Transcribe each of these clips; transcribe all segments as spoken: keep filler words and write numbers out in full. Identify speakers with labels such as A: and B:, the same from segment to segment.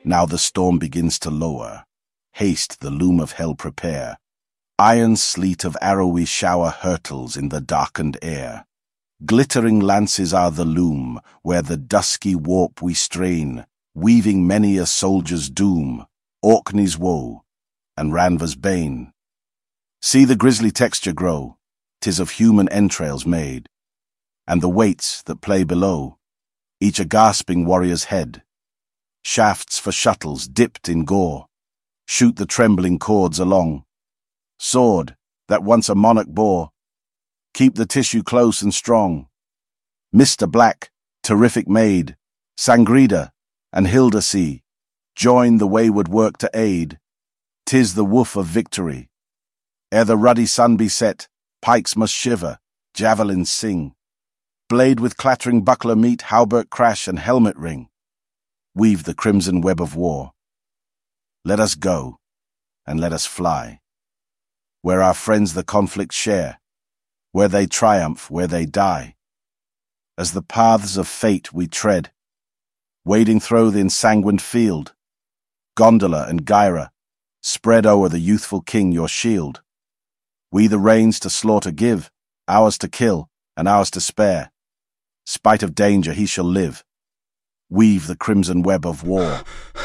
A: Now the storm begins to lower. Haste, the loom of hell prepare. Iron sleet of arrowy shower hurtles in the darkened air. Glittering lances are the loom, where the dusky warp we strain, weaving many a soldier's doom, Orkney's woe, and Ranva's bane. See the grisly texture grow, 'tis of human entrails made, and the weights that play below, each a gasping warrior's head. Shafts for shuttles dipped in gore, shoot the trembling cords along. Sword, that once a monarch bore, keep the tissue close and strong. Mister Black, terrific maid, Sangrida, and Hilda see, join the wayward work to aid. 'Tis the woof of victory. Ere the ruddy sun be set, pikes must shiver, javelins sing. Blade with clattering buckler meet, hauberk crash, and helmet ring. Weave the crimson web of war. Let us go, and let us fly, where our friends the conflict share, where they triumph, where they die. As the paths of fate we tread, wading through the ensanguined field, Gondola and Gyra, spread o'er the youthful king your shield. We the reins to slaughter give, ours to kill, and ours to spare. Spite of danger he shall live. Weave the crimson web of war.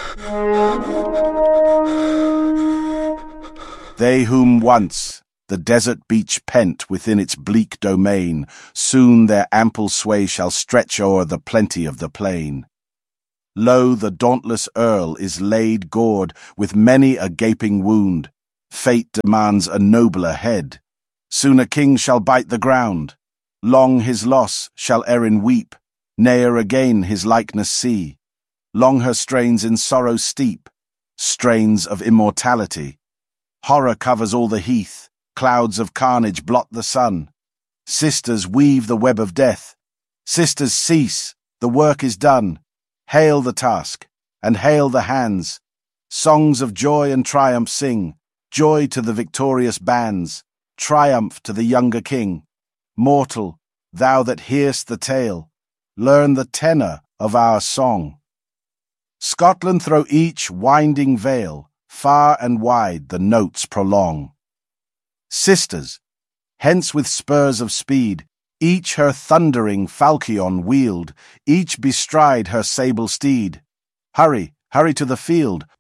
A: They whom once the desert beach pent within its bleak domain, soon their ample sway shall stretch o'er the plenty of the plain. Lo, the dauntless earl is laid gored with many a gaping wound. Fate demands a nobler head. Soon a king shall bite the ground. Long his loss shall Erin weep, ne'er again his likeness see. Long her strains in sorrow steep, strains of immortality. Horror covers all the heath, clouds of carnage blot the sun. Sisters weave the web of death. Sisters cease, the work is done. Hail the task, and hail the hands. Songs of joy and triumph sing, joy to the victorious bands, triumph to the younger king. Mortal, thou that hear'st the tale, learn the tenor of our song. Scotland through each winding vale, far and wide the notes prolong. Sisters, hence with spurs of speed, each her thundering falchion wield, each bestride her sable steed. Hurry, hurry to the field,